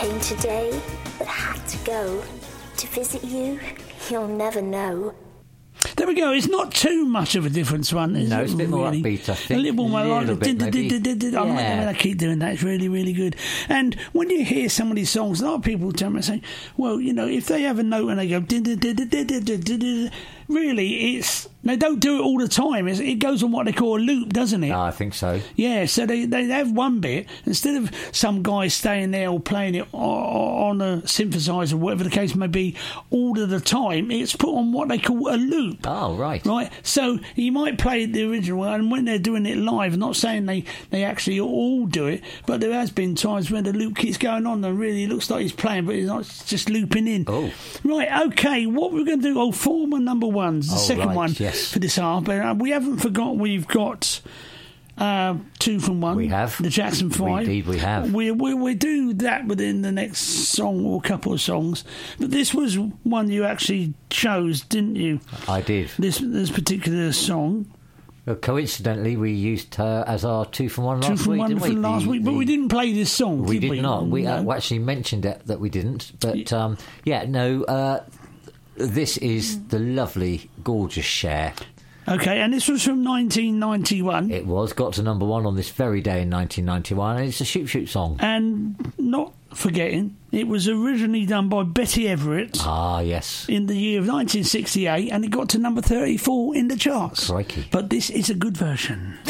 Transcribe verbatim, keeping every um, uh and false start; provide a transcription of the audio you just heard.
came today, but had to go. To visit you, you'll never know. There we go. It's not too much of a difference one, is no, it? it's a bit more really? upbeat, I think. A little more like... bit, maybe. I Yeah. I keep doing that. It's really, really good. And when you hear some of these songs, a lot of people tell me and say, well, you know, if they have a note and they go... Really, it's... They don't do it all the time. It's, it goes on what they call a loop, doesn't it? No, I think so. Yeah, so they, they have one bit. Instead of some guy staying there or playing it on a synthesizer, whatever the case may be, all of the time, it's put on what they call a loop. Oh, right. Right, so you might play the original, and when they're doing it live, not saying they, they actually all do it, but there has been times when the loop keeps going on and really looks like he's playing, but he's not, it's just looping in. Oh. Right, okay, what we're going to do, oh, former number ones, the oh, second right, one yes. for this half, but uh, we haven't forgotten we've got... Uh, two from one. We have. The Jackson Five. Indeed, we have. We, we, we do that within the next song or couple of songs. But this was one you actually chose, didn't you? I did. This this particular song. Well, coincidentally, we used her as our two from one last two from week, one didn't from we? last the, week, but the, we didn't play this song, we did we? did not. We no. uh, actually mentioned it that we didn't. But, um, yeah, no, uh, this is the lovely, gorgeous Cher. Okay, and this was from nineteen ninety-one. It was, got to number one on this very day in nineteen ninety-one, and it's a Shoot Shoot song. And not forgetting, it was originally done by Betty Everett. Ah, yes. In the year of nineteen sixty-eight, and it got to number thirty-four in the charts. Crikey. But this is a good version.